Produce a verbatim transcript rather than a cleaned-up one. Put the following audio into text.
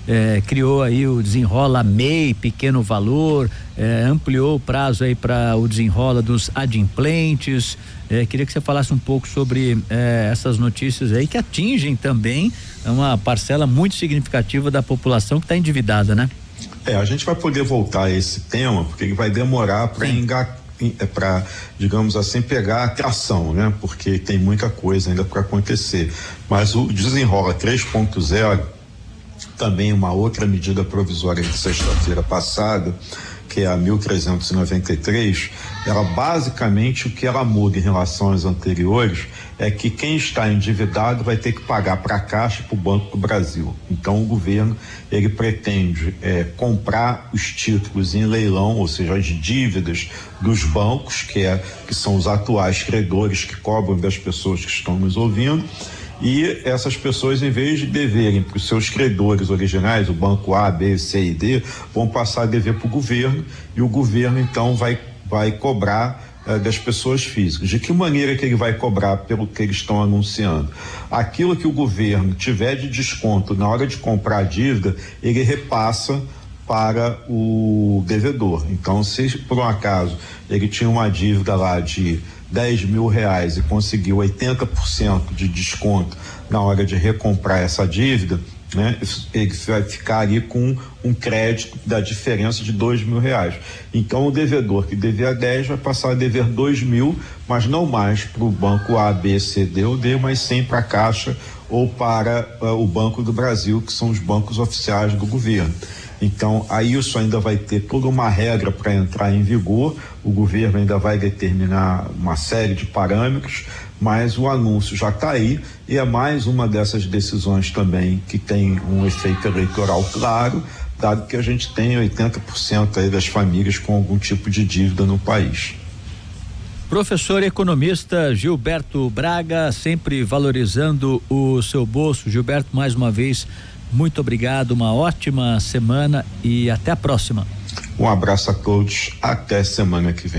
eh, criou aí o Desenrola M E I, pequeno valor, eh, ampliou o prazo aí para o desenrola dos adimplentes. Eh, queria que você falasse um pouco sobre eh, essas notícias aí que atingem também uma parcela muito significativa da população que está endividada, né? É, a gente vai poder voltar a esse tema porque ele vai demorar para engatar, para, digamos assim, pegar a tração, né? Porque tem muita coisa ainda para acontecer. Mas o Desenrola três ponto zero, também uma outra medida provisória de sexta-feira passada, que é a mil trezentos e noventa e três, ela basicamente o que ela muda em relação às anteriores é que quem está endividado vai ter que pagar para a Caixa e para o Banco do Brasil. Então o governo ele pretende é, comprar os títulos em leilão, ou seja, as dívidas dos bancos, que, é, que são os atuais credores que cobram das pessoas que estão nos ouvindo. E essas pessoas, em vez de deverem para os seus credores originais, o banco A, B, C e D, vão passar a dever para o governo, e o governo então vai, vai cobrar eh, das pessoas físicas. De que maneira que ele vai cobrar pelo que eles estão anunciando? Aquilo que o governo tiver de desconto na hora de comprar a dívida, ele repassa para o devedor. Então, se por um acaso ele tinha uma dívida lá de dez mil reais e conseguiu oitenta por cento de desconto na hora de recomprar essa dívida, né? Ele vai ficar ali com um crédito da diferença de dois mil reais. Então o devedor que devia dez vai passar a dever dois mil, mas não mais para o banco A, B, C, D ou D, mas sim para a Caixa ou para uh, o Banco do Brasil, que são os bancos oficiais do governo. Então, aí isso ainda vai ter toda uma regra para entrar em vigor, o governo ainda vai determinar uma série de parâmetros, mas o anúncio já está aí e é mais uma dessas decisões também que tem um efeito eleitoral claro, dado que a gente tem oitenta por cento aí das famílias com algum tipo de dívida no país. Professor economista Gilberto Braga, sempre valorizando o seu bolso. Gilberto, mais uma vez, muito obrigado, uma ótima semana e até a próxima. Um abraço a todos, até semana que vem.